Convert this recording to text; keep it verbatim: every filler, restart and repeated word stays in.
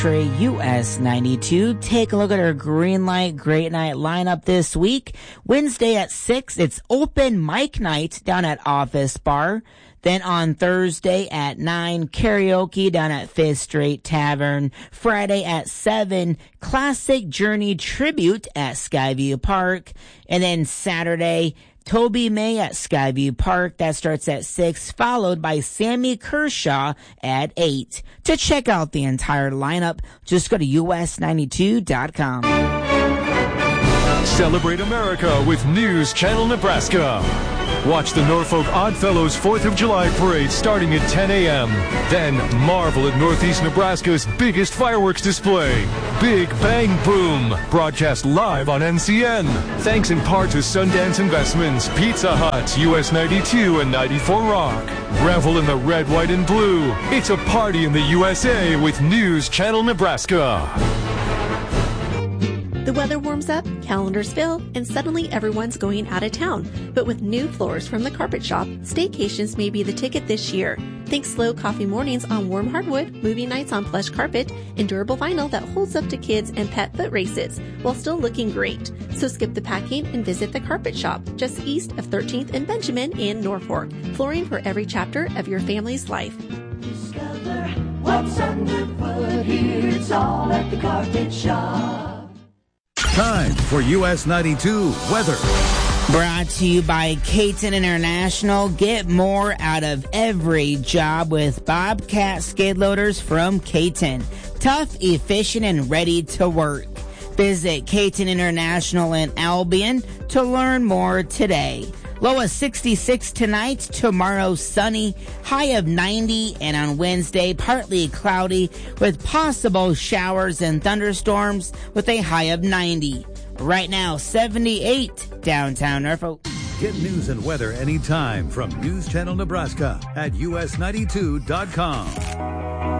U S ninety-two. Take a look at our Green Light Great Night lineup this week. Wednesday at six, it's open mic night down at Office Bar. Then on Thursday at nine, karaoke down at Fifth Street Tavern. Friday at seven, Classic Journey Tribute at Skyview Park. And then Saturday, Toby May at Skyview Park. That starts at six, followed by Sammy Kershaw at eight. To check out the entire lineup, just go to U S ninety-two dot com. Celebrate America with News Channel Nebraska. Watch the Norfolk Oddfellows fourth of July parade starting at ten a.m. Then marvel at Northeast Nebraska's biggest fireworks display, Big Bang Boom, broadcast live on N C N. Thanks in part to Sundance Investments, Pizza Hut, U S ninety-two, and ninety-four Rock. Revel in the red, white, and blue. It's a party in the U S A with News Channel Nebraska. The weather warms up, calendars fill, and suddenly everyone's going out of town. But with new floors from the Carpet Shop, staycations may be the ticket this year. Think slow coffee mornings on warm hardwood, movie nights on plush carpet, and durable vinyl that holds up to kids and pet foot races, while still looking great. So skip the packing and visit the Carpet Shop, just east of thirteenth and Benjamin in Norfolk. Flooring for every chapter of your family's life. Discover what's underfoot here. It's all at the Carpet Shop. Time for U S ninety-two weather. Brought to you by Caton International. Get more out of every job with Bobcat skid loaders from Caton. Tough, efficient, and ready to work. Visit Caton International in Albion to learn more today. Low of sixty-six tonight, tomorrow sunny, high of ninety, and on Wednesday partly cloudy with possible showers and thunderstorms with a high of ninety. Right now, seventy-eight downtown Norfolk. Get news and weather anytime from News Channel Nebraska at U S ninety-two dot com.